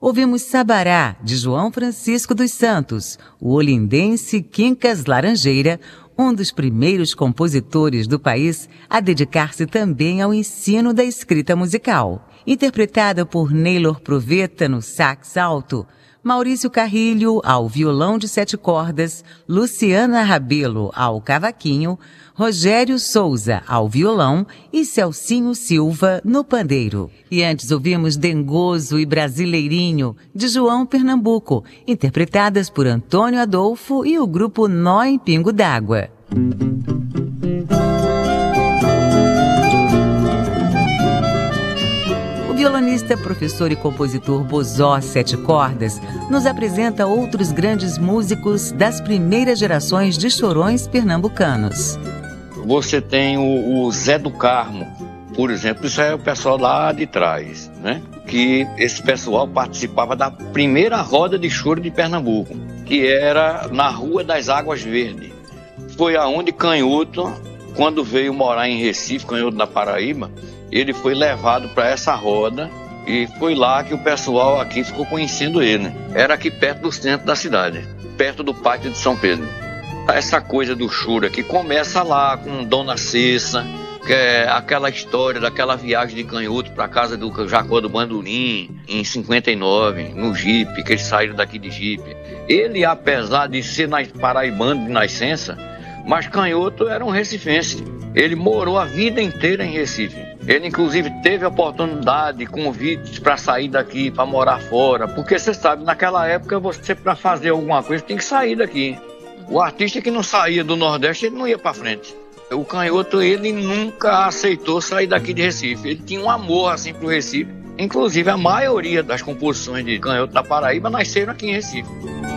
Ouvimos Sabará, de João Francisco dos Santos, o olindense Quincas Laranjeira, um dos primeiros compositores do país a dedicar-se também ao ensino da escrita musical. Interpretada por Neylor Proveta no sax alto, Maurício Carrilho ao violão de 7 cordas, Luciana Rabelo ao cavaquinho, Rogério Souza ao violão e Celcinho Silva no pandeiro. E antes ouvimos Dengoso e Brasileirinho, de João Pernambuco, interpretadas por Antônio Adolfo e o grupo Nó em Pingo d'Água. O violonista, professor e compositor Bozó 7 cordas nos apresenta outros grandes músicos das primeiras gerações de chorões pernambucanos. Você tem o Zé do Carmo, por exemplo, isso é o pessoal lá de trás, né? Que esse pessoal participava da primeira roda de choro de Pernambuco, que era na Rua das Águas Verdes. Foi aonde Canhoto, quando veio morar em Recife, Canhoto da Paraíba, ele foi levado para essa roda e foi lá que o pessoal aqui ficou conhecendo ele. Era aqui perto do centro da cidade, perto do Pátio de São Pedro. Essa coisa do choro aqui começa lá com Dona Cessa, que é aquela história daquela viagem de Canhoto para a casa do Jacó do Bandolim, em 59, no Jipe, que eles saíram daqui de Jipe. Ele, apesar de ser paraibano de nascença, mas Canhoto era um recifense. Ele morou a vida inteira em Recife. Ele, inclusive, teve oportunidade, convites para sair daqui, para morar fora. Porque você sabe, naquela época, você para fazer alguma coisa tem que sair daqui. O artista que não saía do Nordeste, ele não ia para frente. O Canhoto, ele nunca aceitou sair daqui de Recife. Ele tinha um amor, assim, pro Recife. Inclusive, a maioria das composições de Canhoto da Paraíba nasceram aqui em Recife.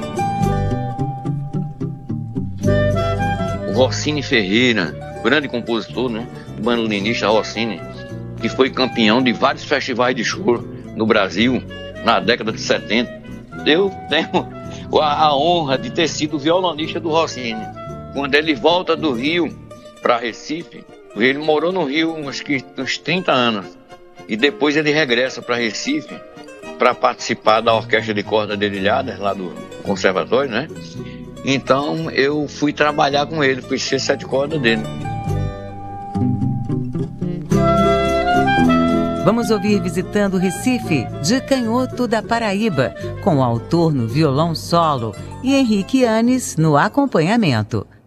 O Rossini Ferreira, grande compositor, né? O bandolinista Rossini, que foi campeão de vários festivais de choro no Brasil, na década de 70. Eu tenho a honra de ter sido violonista do Rossini. Quando ele volta do Rio para Recife, ele morou no Rio uns 30 anos. E depois ele regressa para Recife para participar da orquestra de cordas dedilhadas, lá do conservatório, né? Então eu fui trabalhar com ele, fui ser 7 cordas dele. Vamos ouvir Visitando Recife, de Canhoto da Paraíba, com o autor no violão solo e Henrique Anes no acompanhamento.